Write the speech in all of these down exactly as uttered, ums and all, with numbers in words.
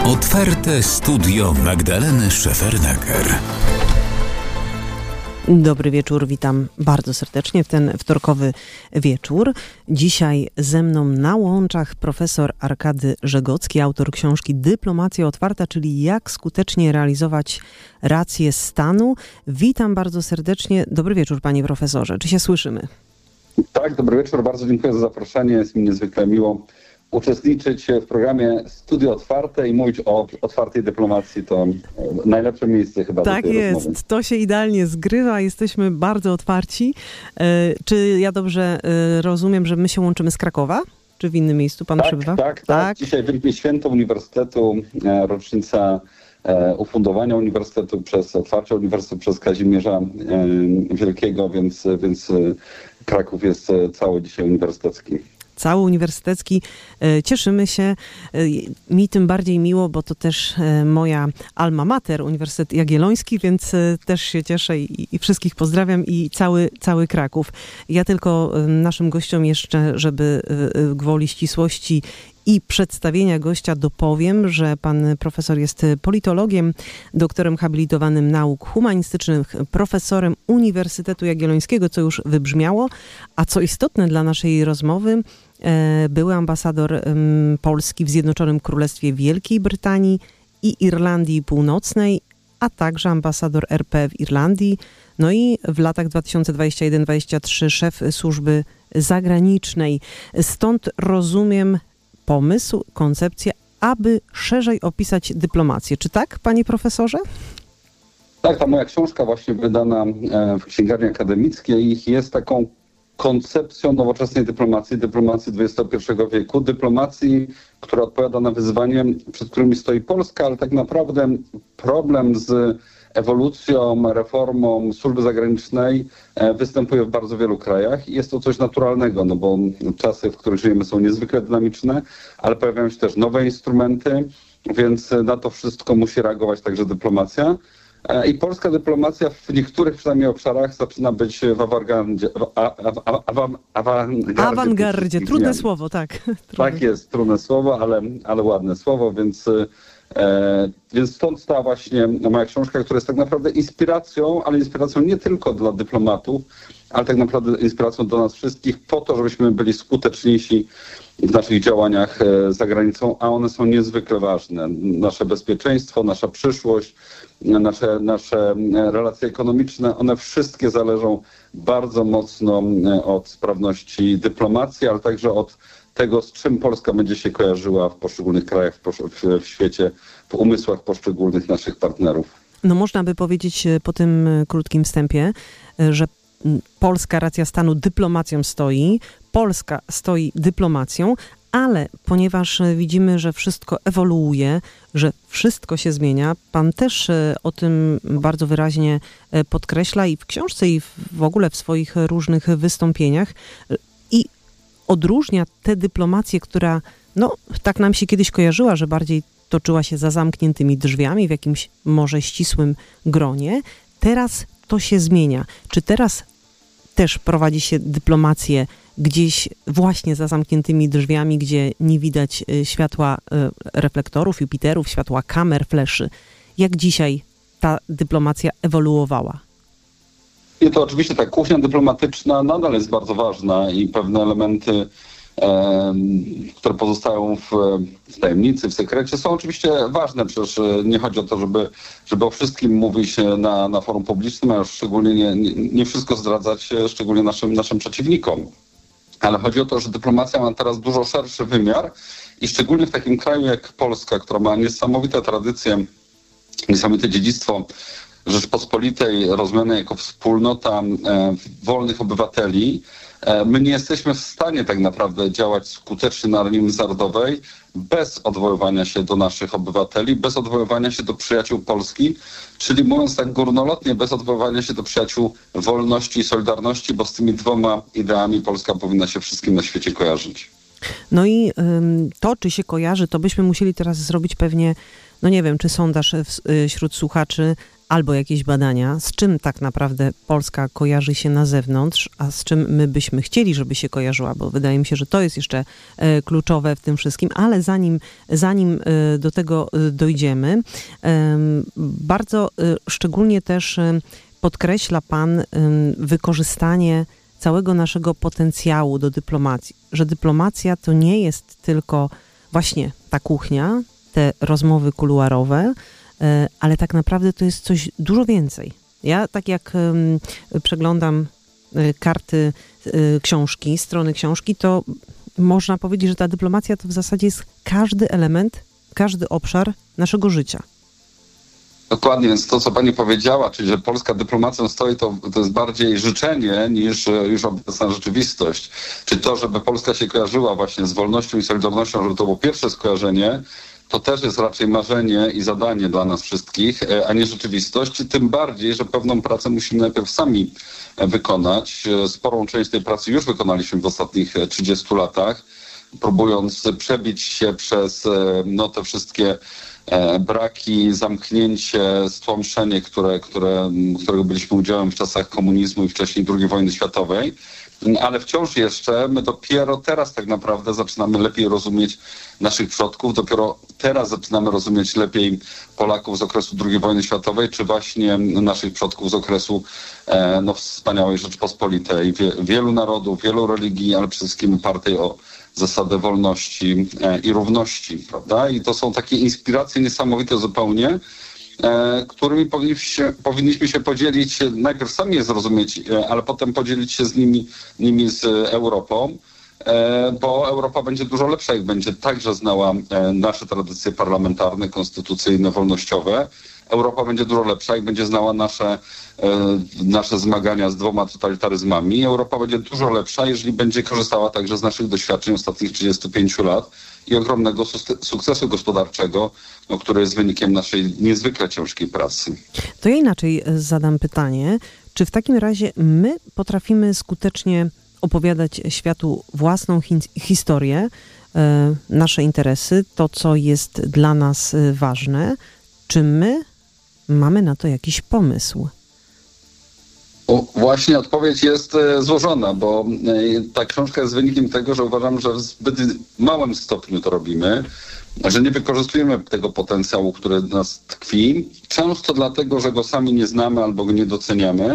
Otwarte studio Magdaleny Szefernaker. Dobry wieczór, witam bardzo serdecznie w ten wtorkowy wieczór. Dzisiaj ze mną na łączach profesor Arkady Żegocki, autor książki Dyplomacja otwarta, czyli jak skutecznie realizować rację stanu. Witam bardzo serdecznie. Dobry wieczór, panie profesorze. Czy się słyszymy? Tak, dobry wieczór. Bardzo dziękuję za zaproszenie. Jest mi niezwykle miło uczestniczyć w programie Studio Otwarte i mówić o otwartej dyplomacji. To najlepsze miejsce chyba tak do tej jest, rozmowy. To się idealnie zgrywa, jesteśmy bardzo otwarci. Czy ja dobrze rozumiem, że my się łączymy z Krakowa? Czy w innym miejscu pan tak, przebywa? Tak, tak, tak. Dzisiaj Wielkie Święto Uniwersytetu, rocznica ufundowania Uniwersytetu przez otwarcie Uniwersytetu przez Kazimierza Wielkiego, więc, więc Kraków jest cały dzisiaj uniwersytecki. Cały uniwersytecki. Cieszymy się. Mi tym bardziej miło, bo to też moja alma mater, Uniwersytet Jagielloński, więc też się cieszę i, i wszystkich pozdrawiam i cały, cały Kraków. Ja tylko naszym gościom jeszcze, żeby gwoli ścisłości i przedstawienia gościa dopowiem, że pan profesor jest politologiem, doktorem habilitowanym nauk humanistycznych, profesorem Uniwersytetu Jagiellońskiego, co już wybrzmiało, a co istotne dla naszej rozmowy, były ambasador Polski w Zjednoczonym Królestwie Wielkiej Brytanii i Irlandii Północnej, a także ambasador R P w Irlandii, no i w latach dwa tysiące dwudziestym pierwszym do dwudziestego trzeciego szef służby zagranicznej. Stąd rozumiem pomysł, koncepcję, aby szerzej opisać dyplomację. Czy tak, panie profesorze? Tak, ta moja książka właśnie wydana w księgarni akademickiej jest taką koncepcją nowoczesnej dyplomacji, dyplomacji dwudziestego pierwszego wieku, dyplomacji, która odpowiada na wyzwanie, przed którymi stoi Polska, ale tak naprawdę problem z ewolucją, reformą służby zagranicznej występuje w bardzo wielu krajach i jest to coś naturalnego, no bo czasy, w których żyjemy, są niezwykle dynamiczne, ale pojawiają się też nowe instrumenty, więc na to wszystko musi reagować także dyplomacja. I polska dyplomacja w niektórych przynajmniej obszarach zaczyna być w awangardzie. Awangardzie, awangardzie. Trudne słowo, tak. Trudne. Tak jest, trudne słowo, ale, ale ładne słowo, więc, e, więc stąd ta właśnie moja książka, która jest tak naprawdę inspiracją, ale inspiracją nie tylko dla dyplomatów, ale tak naprawdę inspiracją do nas wszystkich po to, żebyśmy byli skuteczniejsi w naszych działaniach za granicą, a one są niezwykle ważne. Nasze bezpieczeństwo, nasza przyszłość, nasze, nasze relacje ekonomiczne, one wszystkie zależą bardzo mocno od sprawności dyplomacji, ale także od tego, z czym Polska będzie się kojarzyła w poszczególnych krajach, w, w, w świecie, w umysłach poszczególnych naszych partnerów. No można by powiedzieć po tym krótkim wstępie, że polska racja stanu dyplomacją stoi, Polska stoi dyplomacją, ale ponieważ widzimy, że wszystko ewoluuje, że wszystko się zmienia, pan też o tym bardzo wyraźnie podkreśla i w książce, i w ogóle w swoich różnych wystąpieniach i odróżnia tę dyplomację, która no tak nam się kiedyś kojarzyła, że bardziej toczyła się za zamkniętymi drzwiami w jakimś może ścisłym gronie. Teraz to się zmienia. Czy teraz też prowadzi się dyplomację gdzieś właśnie za zamkniętymi drzwiami, gdzie nie widać światła reflektorów, Jupiterów, światła kamer, fleszy? Jak dzisiaj ta dyplomacja ewoluowała? I to oczywiście ta kuchnia dyplomatyczna nadal jest bardzo ważna i pewne elementy, e, które pozostają w, w tajemnicy, w sekrecie, są oczywiście ważne. Przecież nie chodzi o to, żeby, żeby o wszystkim mówić na, na forum publicznym, a już szczególnie nie, nie, nie wszystko zdradzać, szczególnie naszym, naszym przeciwnikom. Ale chodzi o to, że dyplomacja ma teraz dużo szerszy wymiar i szczególnie w takim kraju jak Polska, która ma niesamowite tradycje, niesamowite dziedzictwo Rzeczpospolitej rozumianej jako wspólnota e, wolnych obywateli, e, my nie jesteśmy w stanie tak naprawdę działać skutecznie na arenie międzynarodowej bez odwoływania się do naszych obywateli, bez odwoływania się do przyjaciół Polski, czyli mówiąc tak górnolotnie, bez odwoływania się do przyjaciół wolności i solidarności, bo z tymi dwoma ideami Polska powinna się wszystkim na świecie kojarzyć. No i ym, to, czy się kojarzy, to byśmy musieli teraz zrobić pewnie, no nie wiem, czy sondaż w, wśród słuchaczy, albo jakieś badania, z czym tak naprawdę Polska kojarzy się na zewnątrz, a z czym my byśmy chcieli, żeby się kojarzyła, bo wydaje mi się, że to jest jeszcze e, kluczowe w tym wszystkim, ale zanim, zanim e, do tego e, dojdziemy, e, bardzo e, szczególnie też e, podkreśla Pan e, wykorzystanie całego naszego potencjału do dyplomacji, że dyplomacja to nie jest tylko właśnie ta kuchnia, te rozmowy kuluarowe, ale tak naprawdę to jest coś dużo więcej. Ja tak jak um, przeglądam y, karty y, książki, strony książki, to można powiedzieć, że ta dyplomacja to w zasadzie jest każdy element, każdy obszar naszego życia. Dokładnie, więc to, co pani powiedziała, czyli że polska dyplomacją stoi, to, to jest bardziej życzenie niż już obecna rzeczywistość. Czy to, żeby Polska się kojarzyła właśnie z wolnością i solidarnością, żeby to było pierwsze skojarzenie, to też jest raczej marzenie i zadanie dla nas wszystkich, a nie rzeczywistość. Tym bardziej, że pewną pracę musimy najpierw sami wykonać. Sporą część tej pracy już wykonaliśmy w ostatnich trzydziestu latach, próbując przebić się przez no, te wszystkie braki, zamknięcie, stłamszenie, które, które, którego byliśmy udziałem w czasach komunizmu i wcześniej drugiej wojny światowej. Ale wciąż jeszcze my dopiero teraz tak naprawdę zaczynamy lepiej rozumieć naszych przodków, dopiero teraz zaczynamy rozumieć lepiej Polaków z okresu drugiej wojny światowej, czy właśnie naszych przodków z okresu e, no, wspaniałej Rzeczpospolitej. Wie, wielu narodów, wielu religii, ale przede wszystkim opartej o zasadę wolności e, i równości, prawda? I to są takie inspiracje niesamowite zupełnie, E, którymi powinniśmy się, powinniśmy się podzielić, najpierw sami je zrozumieć, e, ale potem podzielić się z nimi, nimi z Europą, e, bo Europa będzie dużo lepsza, jak będzie także znała e, nasze tradycje parlamentarne, konstytucyjne, wolnościowe. Europa będzie dużo lepsza, jak będzie znała nasze, e, nasze zmagania z dwoma totalitaryzmami. Europa będzie dużo lepsza, jeżeli będzie korzystała także z naszych doświadczeń ostatnich trzydziestu pięciu lat i ogromnego sukcesu gospodarczego, no, który jest wynikiem naszej niezwykle ciężkiej pracy. To ja inaczej zadam pytanie. Czy w takim razie my potrafimy skutecznie opowiadać światu własną hi- historię, e, nasze interesy, to co jest dla nas ważne? Czy my mamy na to jakiś pomysł? O, właśnie odpowiedź jest e, złożona, bo e, ta książka jest wynikiem tego, że uważam, że w zbyt małym stopniu to robimy, że nie wykorzystujemy tego potencjału, który w nas tkwi, często dlatego, że go sami nie znamy albo go nie doceniamy,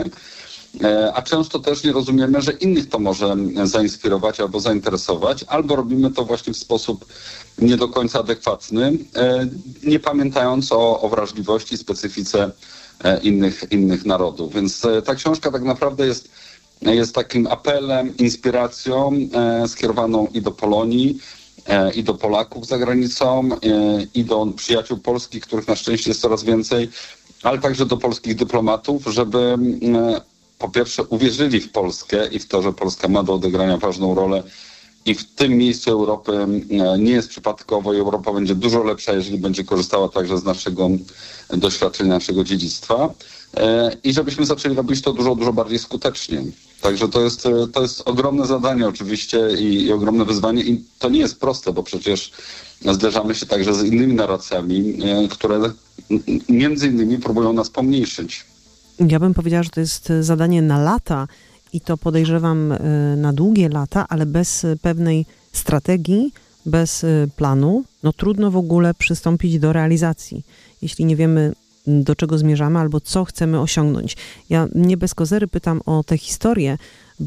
e, a często też nie rozumiemy, że innych to może zainspirować albo zainteresować, albo robimy to właśnie w sposób nie do końca adekwatny, e, nie pamiętając o, o wrażliwości, specyfice innych, innych narodów. Więc ta książka tak naprawdę jest, jest takim apelem, inspiracją e, skierowaną i do Polonii, e, i do Polaków za granicą, e, i do przyjaciół polskich, których na szczęście jest coraz więcej, ale także do polskich dyplomatów, żeby e, po pierwsze uwierzyli w Polskę i w to, że Polska ma do odegrania ważną rolę i w tym miejscu Europy nie jest przypadkowo i Europa będzie dużo lepsza, jeżeli będzie korzystała także z naszego doświadczenia, naszego dziedzictwa i żebyśmy zaczęli robić to dużo, dużo bardziej skutecznie. Także to jest, to jest ogromne zadanie oczywiście i, i ogromne wyzwanie i to nie jest proste, bo przecież zderzamy się także z innymi narracjami, które między innymi próbują nas pomniejszyć. Ja bym powiedziała, że to jest zadanie na lata, i to podejrzewam na długie lata, ale bez pewnej strategii, bez planu, no trudno w ogóle przystąpić do realizacji, jeśli nie wiemy, do czego zmierzamy albo co chcemy osiągnąć. Ja nie bez kozery pytam o tę historię,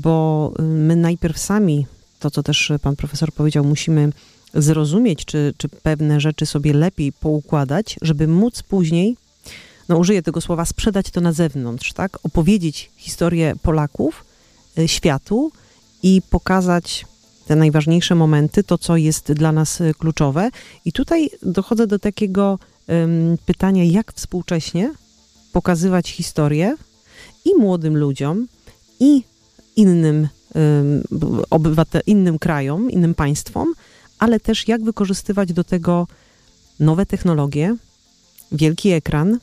bo my najpierw sami, to co też pan profesor powiedział, musimy zrozumieć, czy, czy pewne rzeczy sobie lepiej poukładać, żeby móc później, no użyję tego słowa, sprzedać to na zewnątrz, tak? Opowiedzieć historię Polaków światu i pokazać te najważniejsze momenty, to co jest dla nas kluczowe. I tutaj dochodzę do takiego um, pytania, jak współcześnie pokazywać historię i młodym ludziom, i innym um, obywatel, innym krajom, innym państwom, ale też jak wykorzystywać do tego nowe technologie, wielki ekran,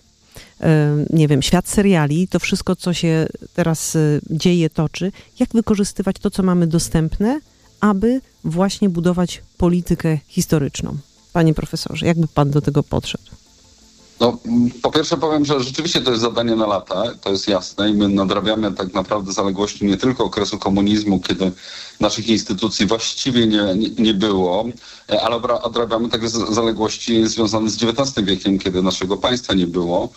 nie wiem, świat seriali, to wszystko, co się teraz dzieje, toczy, jak wykorzystywać to, co mamy dostępne, aby właśnie budować politykę historyczną. Panie profesorze, jakby pan do tego podszedł? No, po pierwsze powiem, że rzeczywiście to jest zadanie na lata, to jest jasne i my nadrabiamy tak naprawdę zaległości nie tylko okresu komunizmu, kiedy naszych instytucji właściwie nie, nie, nie było, ale nadrabiamy także zaległości związane z dziewiętnastym wiekiem, kiedy naszego państwa nie było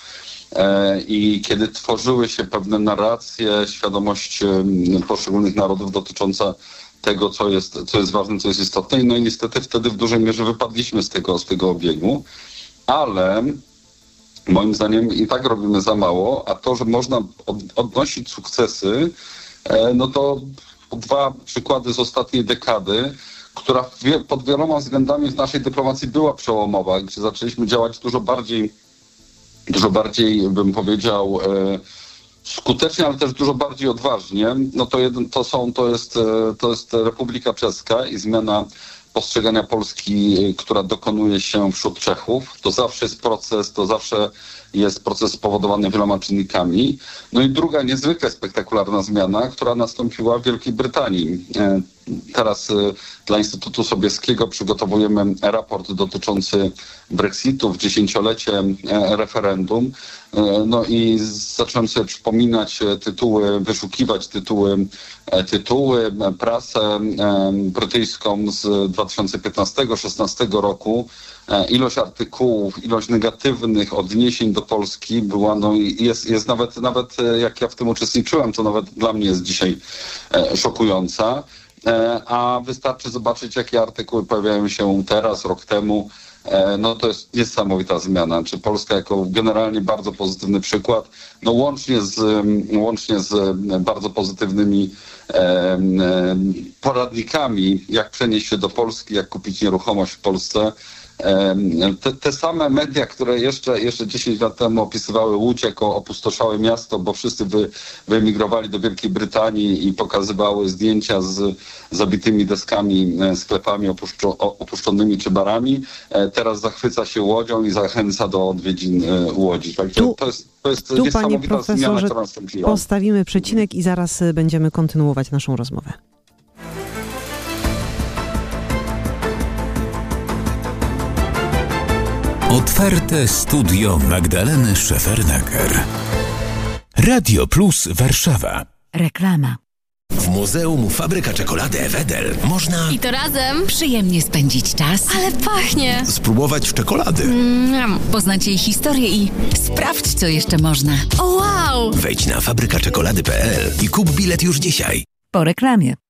i kiedy tworzyły się pewne narracje, świadomość poszczególnych narodów dotycząca tego, co jest, co jest ważne, co jest istotne. No i niestety wtedy w dużej mierze wypadliśmy z tego, z tego obiegu, ale moim zdaniem i tak robimy za mało, a to, że można od, odnosić sukcesy, no to dwa przykłady z ostatniej dekady, która wie, pod wieloma względami w naszej dyplomacji była przełomowa, gdzie zaczęliśmy działać dużo bardziej, dużo bardziej, bym powiedział, e, skutecznie, ale też dużo bardziej odważnie. No to, jeden, to są, to jest, e, to jest Republika Czeska i zmiana postrzegania Polski, która dokonuje się wśród Czechów. To zawsze jest proces, to zawsze jest proces spowodowany wieloma czynnikami. No i druga niezwykle spektakularna zmiana, która nastąpiła w Wielkiej Brytanii. Teraz dla Instytutu Sobieskiego przygotowujemy raport dotyczący Brexitu w dziesięciolecie referendum. No i zacząłem sobie przypominać tytuły, wyszukiwać tytuły, tytuły, prasę brytyjską z dwa tysiące piętnastego szesnastego roku. Ilość artykułów, ilość negatywnych odniesień do Polski była, no i jest, jest nawet, nawet jak ja w tym uczestniczyłem, to nawet dla mnie jest dzisiaj szokująca. A wystarczy zobaczyć, jakie artykuły pojawiają się teraz, rok temu. No to jest niesamowita zmiana. Czy Polska jako generalnie bardzo pozytywny przykład, no łącznie z, łącznie z bardzo pozytywnymi e, poradnikami, jak przenieść się do Polski, jak kupić nieruchomość w Polsce. Te, te same media, które jeszcze, jeszcze dziesięć lat temu opisywały Łódź jako opustoszałe miasto, bo wszyscy wy, wyemigrowali do Wielkiej Brytanii i pokazywały zdjęcia z zabitymi deskami, sklepami opuszczo, opuszczonymi czy barami, teraz zachwyca się Łodzią i zachęca do odwiedzin Łodzi. Także tu, to jest, to jest tu, niesamowita zmiana, która nastąpiła. Postawimy przecinek i zaraz będziemy kontynuować naszą rozmowę. Otwarte studio Magdaleny Szefernaker. Radio Plus Warszawa. Reklama. W Muzeum Fabryka Czekolady Ewedel można... I to razem przyjemnie spędzić czas. Ale pachnie! Spróbować czekolady. Mm, poznać jej historię i sprawdź, co jeszcze można. O wow! Wejdź na fabryka czekolady kropka p l i kup bilet już dzisiaj. Po reklamie.